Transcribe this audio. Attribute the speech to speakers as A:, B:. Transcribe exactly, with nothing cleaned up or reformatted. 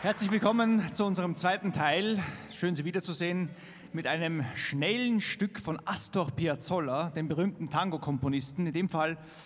A: Herzlich willkommen zu unserem zweiten Teil. Schön, Sie wiederzusehen mit einem schnellen Stück von Astor Piazzolla, dem berühmten Tango-Komponisten. In dem Fall